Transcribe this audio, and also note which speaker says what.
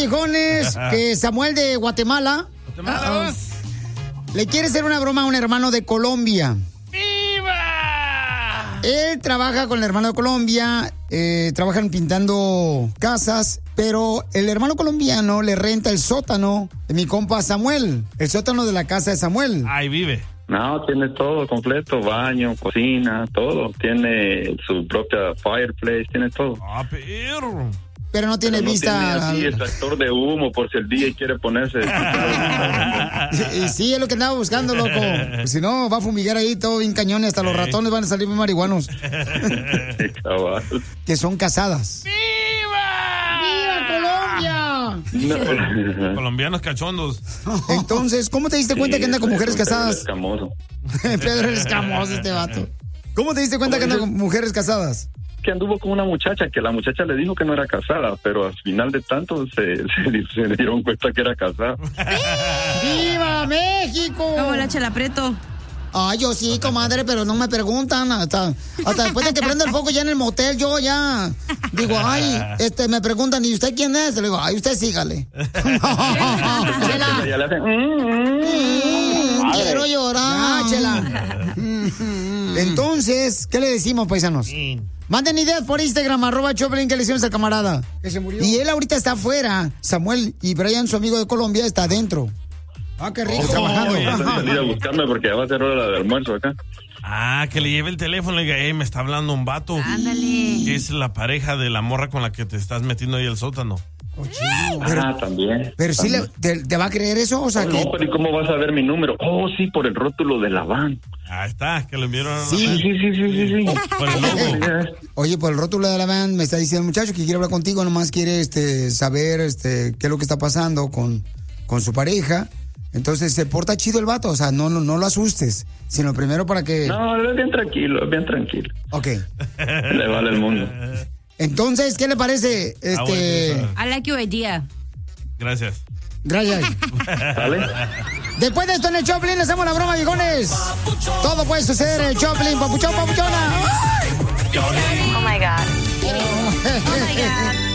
Speaker 1: viejones, que Samuel de Guatemala le quiere hacer una broma a un hermano de Colombia.
Speaker 2: ¡Viva!
Speaker 1: Él trabaja con el hermano de Colombia, trabajan pintando casas, pero el hermano colombiano le renta el sótano de mi compa Samuel, el sótano de la casa de Samuel.
Speaker 2: Ahí vive.
Speaker 3: No, tiene todo completo, baño, cocina, todo. Tiene su propia fireplace, tiene todo.
Speaker 2: Ah, perro.
Speaker 1: Pero no tiene vista.
Speaker 3: Tiene extractor de humo por si el DJ quiere ponerse.
Speaker 1: Y sí, es lo que andaba buscando, loco. Pues si no, va a fumigar ahí todo bien cañón y hasta los ratones van a salir muy marihuanos. Que son casadas. ¡Viva Colombia!
Speaker 2: Colombianos cachondos.
Speaker 1: Entonces, ¿cómo te diste cuenta que anda con mujeres casadas?
Speaker 3: Pedro
Speaker 1: el escamoso, este vato. ¿Cómo te diste cuenta que anda con mujeres casadas?
Speaker 3: Que anduvo con una muchacha, que la muchacha le dijo que no era casada, pero al final de tanto se dieron cuenta que era casada.
Speaker 1: ¡Viva México!
Speaker 4: Como la Chela Prieto.
Speaker 1: Ay, yo sí, comadre, pero no me preguntan. Hasta después de que prende el foco ya en el motel, yo ya digo, ay, me preguntan, ¿y usted quién es? Le digo, ay, usted sígale.
Speaker 3: Ya le hacen,
Speaker 1: quiero llorar. Chela. Entonces, ¿qué le decimos, paisanos? Manden ideas por Instagram, @Choplin, que le hicimos al camarada. Que se murió. Y él ahorita está afuera. Samuel y Brian, su amigo de Colombia, está adentro. Ah, qué rico. Trabajando.
Speaker 3: Voy a salir a buscarme porque ya va a ser hora de almuerzo acá.
Speaker 2: Ah, que le lleve el teléfono y le diga, me está hablando un vato.
Speaker 4: Ándale.
Speaker 2: Que es la pareja de la morra con la que te estás metiendo ahí el sótano.
Speaker 3: También.
Speaker 1: Pero sí, ¿te va a creer eso? O sea,
Speaker 3: no, pero ¿y cómo vas a ver mi número? Oh, sí, por el rótulo de la van.
Speaker 2: Ahí está, que lo enviaron.
Speaker 1: Sí.
Speaker 2: Por el logo.
Speaker 1: Oye, por el rótulo de la van me está diciendo el muchacho que quiere hablar contigo, nomás quiere saber qué es lo que está pasando con su pareja. Entonces se porta chido el vato, o sea, no lo asustes, sino primero para que...
Speaker 3: No, es bien tranquilo, es bien tranquilo.
Speaker 1: Ok.
Speaker 3: Le vale el mundo.
Speaker 1: Entonces, ¿qué le parece?
Speaker 4: I like your idea.
Speaker 2: Gracias.
Speaker 1: Gracias.
Speaker 3: ¿Vale?
Speaker 1: Después de esto en el Choplin le hacemos la broma, viejones. Todo puede suceder en el Choplin, papuchón, papuchona.
Speaker 5: Oh my God.
Speaker 4: Oh my God.